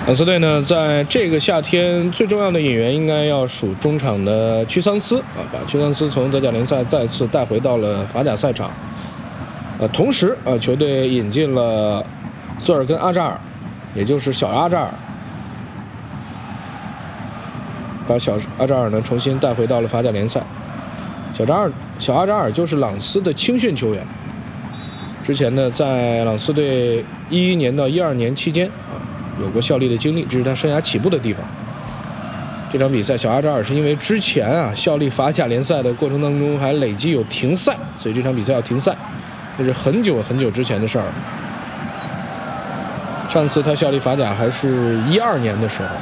朗斯队呢，在这个夏天最重要的引援应该要数中场的屈桑斯啊，把屈桑斯从德甲联赛再次带回到了法甲赛场。同时球队引进了索尔根阿扎尔，也就是小阿扎尔，把小阿扎尔呢重新带回到了法甲联赛。小阿扎尔就是朗斯的青训球员，之前呢在朗斯队11年到12年期间有过效力的经历，这是他生涯起步的地方。这场比赛，小阿扎尔是因为之前效力法甲联赛的过程当中还累计有停赛，所以这场比赛要停赛，这是很久很久之前的事儿。上次他效力法甲还是12年的时候。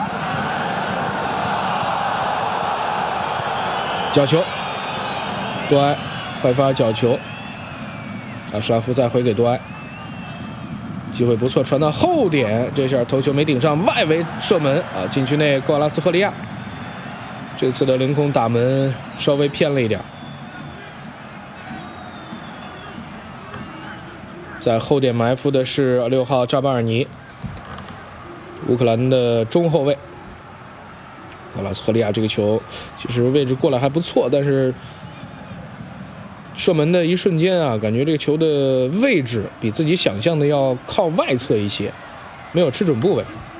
角球，多埃快发角球，阿什拉夫再回给多埃。机会不错，传到后点，这下头球没顶上，外围射门禁区内科瓦拉斯赫利亚这次的凌空打门稍微偏了一点。在后点埋伏的是6号扎巴尔尼，乌克兰的中后卫。科瓦拉斯赫利亚这个球其实位置过来还不错，但是射门的一瞬间感觉这个球的位置比自己想象的要靠外侧一些，没有吃准部位。